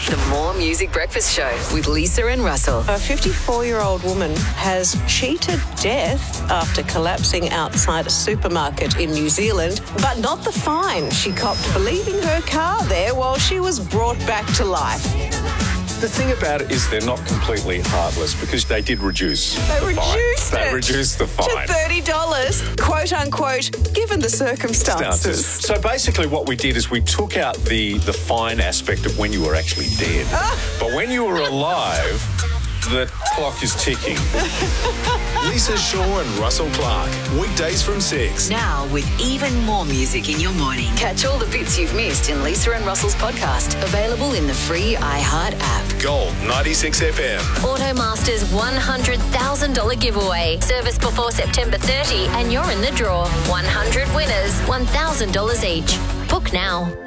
The More Music Breakfast Show with Lisa and Russell. A 54-year-old woman has cheated death after collapsing outside a supermarket in New Zealand, but not the fine she copped for leaving her car there while she was brought back to life. The thing about it is they're not completely heartless because they did reduce the fine. They reduced the fine. To $30, quote unquote, given the circumstances. So basically what we did is we took out the fine aspect of when you were actually dead. But when you were alive, the clock is ticking. Lisa Shaw and Russell Clark. Weekdays from 6. Now with even more music in your morning. Catch all the bits you've missed in Lisa and Russell's podcast. Available in the free iHeart app. Gold 96 FM. Automaster's $100,000 giveaway. Service before September 30 and you're in the draw. 100 winners, $1,000 each. Book now.